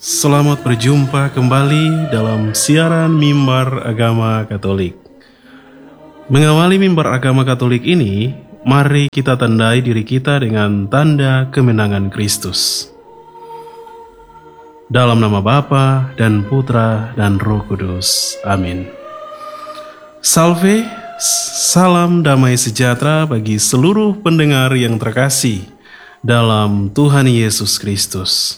Selamat berjumpa kembali dalam siaran Mimbar Agama Katolik. Mengawali Mimbar Agama Katolik ini, mari kita tandai diri kita dengan tanda kemenangan Kristus. Dalam nama Bapa dan Putra dan Roh Kudus. Amin. Salve, salam damai sejahtera bagi seluruh pendengar yang terkasih dalam Tuhan Yesus Kristus.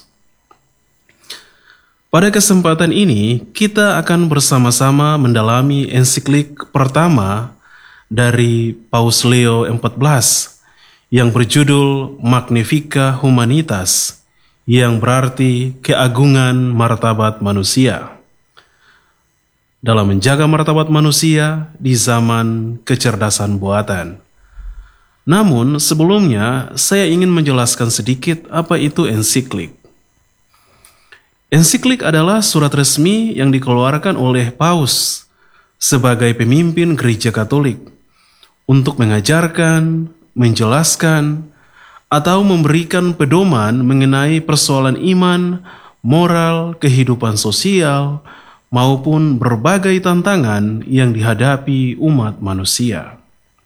Pada kesempatan ini, kita akan bersama-sama mendalami ensiklik pertama dari Paus Leo XIV yang berjudul Magnificat Humanitas, yang berarti keagungan martabat manusia. Dalam menjaga martabat manusia di zaman kecerdasan buatan. Namun, sebelumnya saya ingin menjelaskan sedikit apa itu ensiklik. Ensiklik adalah surat resmi yang dikeluarkan oleh Paus sebagai pemimpin Gereja Katolik untuk mengajarkan, menjelaskan, atau memberikan pedoman mengenai persoalan iman, moral, kehidupan sosial, maupun berbagai tantangan yang dihadapi umat manusia.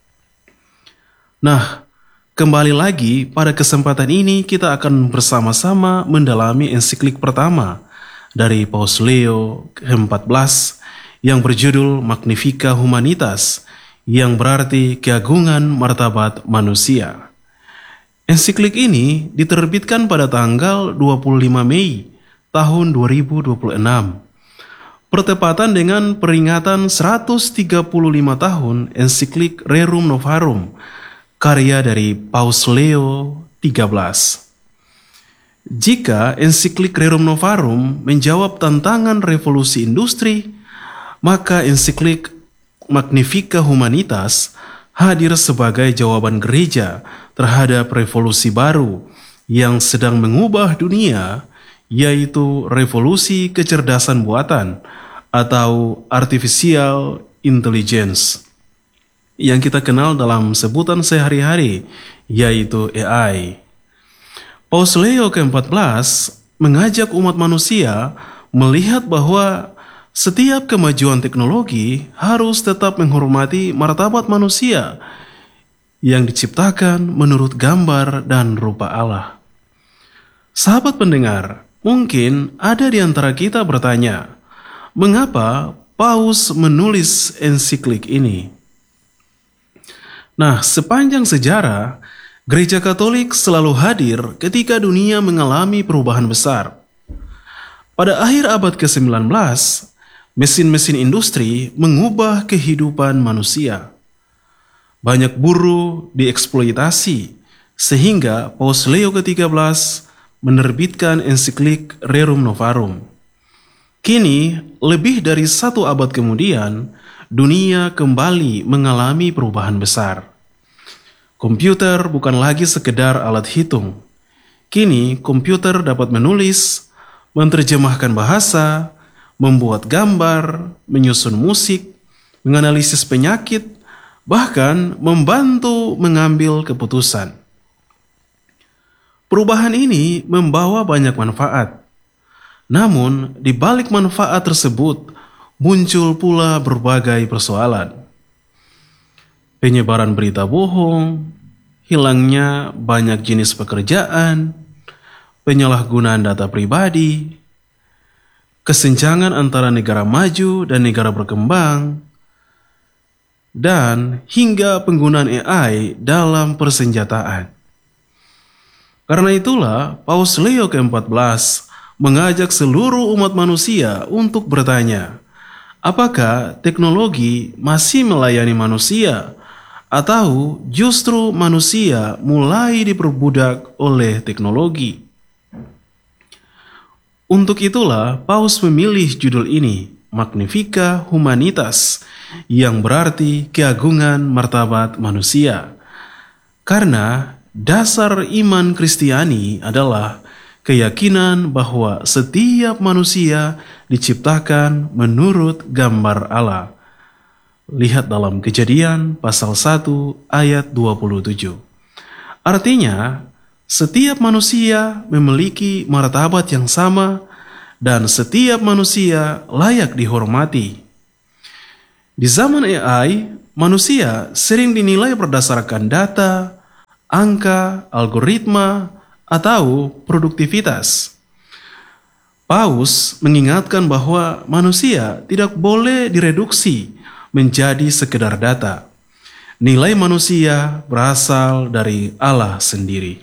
Nah, kembali lagi, pada kesempatan ini kita akan bersama-sama mendalami ensiklik pertama dari Paus Leo XIV yang berjudul Magnificat Humanitas, yang berarti keagungan martabat manusia. Ensiklik ini diterbitkan pada tanggal 25 Mei tahun 2026, bertepatan dengan peringatan 135 tahun ensiklik Rerum Novarum, karya dari Paus Leo XIII. Jika ensiklik Rerum Novarum menjawab tantangan revolusi industri, maka ensiklik Magnificat Humanitas hadir sebagai jawaban gereja terhadap revolusi baru yang sedang mengubah dunia, yaitu revolusi kecerdasan buatan atau artificial intelligence, yang kita kenal dalam sebutan sehari-hari, yaitu AI. Paus Leo ke-14 mengajak umat manusia melihat bahwa setiap kemajuan teknologi harus tetap menghormati martabat manusia yang diciptakan menurut gambar dan rupa Allah. Sahabat pendengar, mungkin ada di antara kita bertanya, mengapa Paus menulis ensiklik ini? Nah, sepanjang sejarah, Gereja Katolik selalu hadir ketika dunia mengalami perubahan besar. Pada akhir abad ke-19, mesin-mesin industri mengubah kehidupan manusia. Banyak buruh dieksploitasi, sehingga Paus Leo ke-13 menerbitkan ensiklik Rerum Novarum. Kini, lebih dari 1 abad kemudian, dunia kembali mengalami perubahan besar. Komputer bukan lagi sekedar alat hitung. Kini komputer dapat menulis, menerjemahkan bahasa, membuat gambar, menyusun musik, menganalisis penyakit, bahkan membantu mengambil keputusan. Perubahan ini membawa banyak manfaat. Namun, di balik manfaat tersebut, muncul pula berbagai persoalan. Penyebaran berita bohong, hilangnya banyak jenis pekerjaan, penyalahgunaan data pribadi, kesenjangan antara negara maju dan negara berkembang, dan hingga penggunaan AI dalam persenjataan. Karena itulah, Paus Leo ke-14 mengajak seluruh umat manusia untuk bertanya, apakah teknologi masih melayani manusia, atau justru manusia mulai diperbudak oleh teknologi? Untuk itulah Paus memilih judul ini, Magnificat Humanitas, yang berarti keagungan martabat manusia. Karena dasar iman Kristiani adalah keyakinan bahwa setiap manusia diciptakan menurut gambar Allah. Lihat dalam Kejadian pasal 1 ayat 27. Artinya, setiap manusia memiliki martabat yang sama dan setiap manusia layak dihormati. Di zaman AI, manusia sering dinilai berdasarkan data, angka, algoritma, atau produktivitas. Paus mengingatkan bahwa manusia tidak boleh direduksi menjadi sekedar data. Nilai manusia berasal dari Allah sendiri.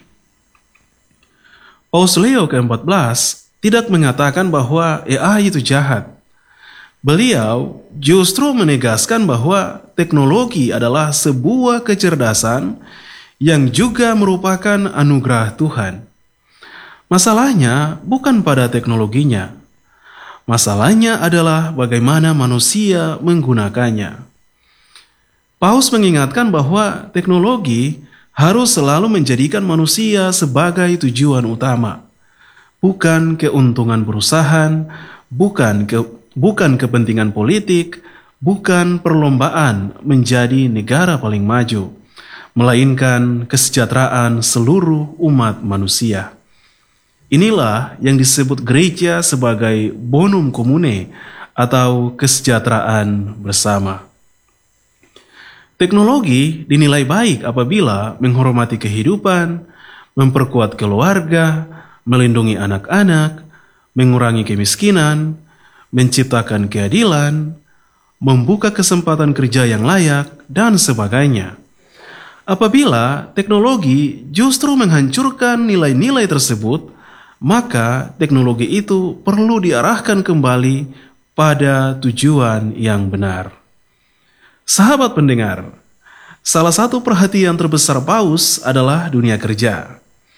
Paus Leo ke-14 tidak mengatakan bahwa AI itu jahat. Beliau justru menegaskan bahwa teknologi adalah sebuah kecerdasan yang juga merupakan anugerah Tuhan. Masalahnya bukan pada teknologinya. Masalahnya adalah bagaimana manusia menggunakannya. Paus mengingatkan bahwa teknologi harus selalu menjadikan manusia sebagai tujuan utama, bukan keuntungan perusahaan, bukan kepentingan politik, bukan perlombaan menjadi negara paling maju, melainkan kesejahteraan seluruh umat manusia. Inilah yang disebut gereja sebagai bonum commune atau kesejahteraan bersama. Teknologi dinilai baik apabila menghormati kehidupan, memperkuat keluarga, melindungi anak-anak, mengurangi kemiskinan, menciptakan keadilan, membuka kesempatan kerja yang layak, dan sebagainya. Apabila teknologi justru menghancurkan nilai-nilai tersebut, maka teknologi itu perlu diarahkan kembali pada tujuan yang benar. Sahabat pendengar, salah satu perhatian terbesar Paus adalah dunia kerja.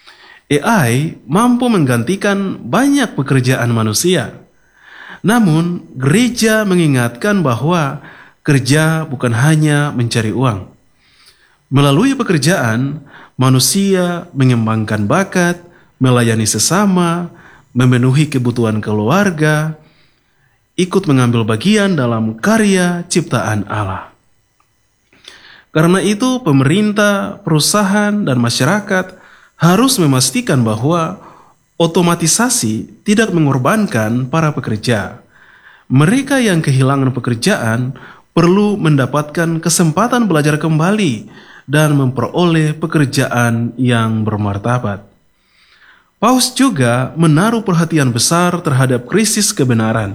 AI mampu menggantikan banyak pekerjaan manusia. Namun, gereja mengingatkan bahwa kerja bukan hanya mencari uang. Melalui pekerjaan, manusia mengembangkan bakat, melayani sesama, memenuhi kebutuhan keluarga, ikut mengambil bagian dalam karya ciptaan Allah. Karena itu, pemerintah, perusahaan, dan masyarakat harus memastikan bahwa otomatisasi tidak mengorbankan para pekerja. Mereka yang kehilangan pekerjaan perlu mendapatkan kesempatan belajar kembali dan memperoleh pekerjaan yang bermartabat. Paus juga menaruh perhatian besar terhadap krisis kebenaran.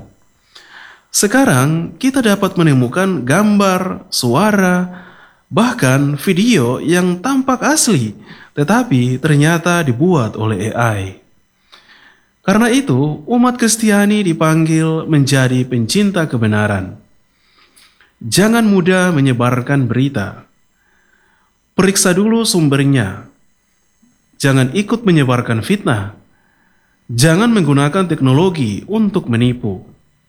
Sekarang kita dapat menemukan gambar, suara, bahkan video yang tampak asli, tetapi ternyata dibuat oleh AI. Karena itu, umat Kristiani dipanggil menjadi pencinta kebenaran. Jangan mudah menyebarkan berita. Periksa dulu sumbernya. Jangan ikut menyebarkan fitnah. Jangan menggunakan teknologi untuk menipu.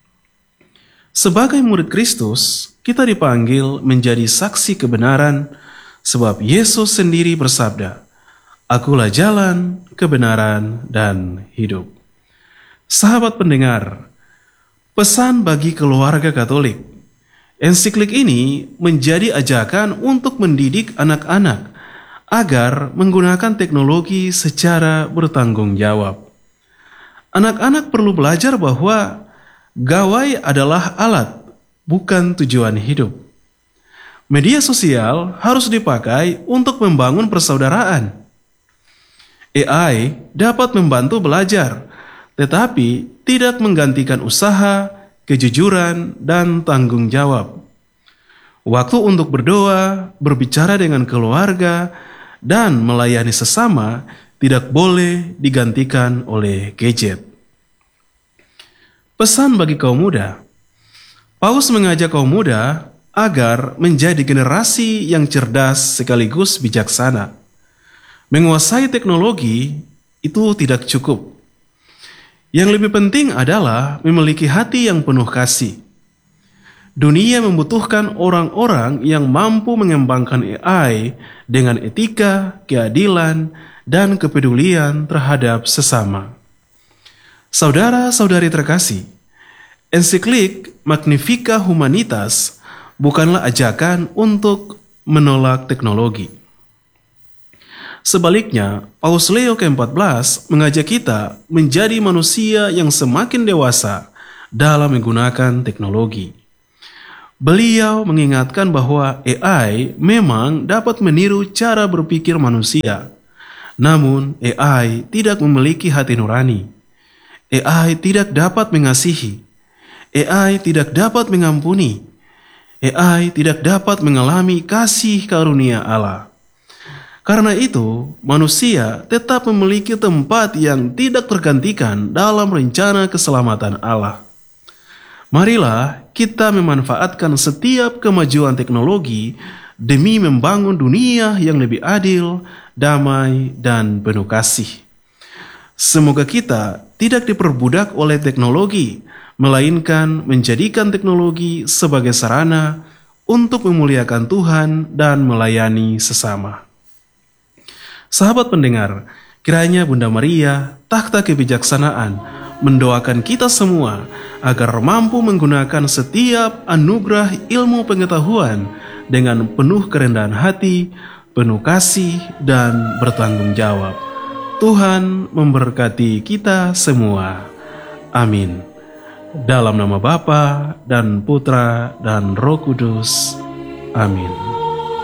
Sebagai murid Kristus, kita dipanggil menjadi saksi kebenaran, sebab Yesus sendiri bersabda, "Akulah jalan, kebenaran, dan hidup." Sahabat pendengar, pesan bagi keluarga Katolik. Ensiklik ini menjadi ajakan untuk mendidik anak-anak agar menggunakan teknologi secara bertanggung jawab. Anak-anak perlu belajar bahwa gawai adalah alat, bukan tujuan hidup. Media sosial harus dipakai untuk membangun persaudaraan. AI dapat membantu belajar, tetapi tidak menggantikan usaha, kejujuran, dan tanggung jawab. Waktu untuk berdoa, berbicara dengan keluarga, dan melayani sesama tidak boleh digantikan oleh gadget. Pesan bagi kaum muda. Paus mengajak kaum muda agar menjadi generasi yang cerdas sekaligus bijaksana. Menguasai teknologi itu tidak cukup. Yang lebih penting adalah memiliki hati yang penuh kasih. Dunia membutuhkan orang-orang yang mampu mengembangkan AI dengan etika, keadilan, dan kepedulian terhadap sesama. Saudara-saudari terkasih, ensiklik Magnificat Humanitas bukanlah ajakan untuk menolak teknologi. Sebaliknya, Paus Leo ke-14 mengajak kita menjadi manusia yang semakin dewasa dalam menggunakan teknologi. Beliau mengingatkan bahwa AI memang dapat meniru cara berpikir manusia. Namun, AI tidak memiliki hati nurani. AI tidak dapat mengasihi. AI tidak dapat mengampuni. AI tidak dapat mengalami kasih karunia Allah. Karena itu, manusia tetap memiliki tempat yang tidak tergantikan dalam rencana keselamatan Allah. Marilah kita memanfaatkan setiap kemajuan teknologi demi membangun dunia yang lebih adil, damai, dan penuh kasih. Semoga kita tidak diperbudak oleh teknologi, melainkan menjadikan teknologi sebagai sarana untuk memuliakan Tuhan dan melayani sesama. Sahabat pendengar, kiranya Bunda Maria, takhta kebijaksanaan, mendoakan kita semua agar mampu menggunakan setiap anugerah ilmu pengetahuan dengan penuh kerendahan hati, penuh kasih, dan bertanggung jawab. Tuhan memberkati kita semua. Amin. Dalam nama Bapa dan Putra dan Roh Kudus. Amin.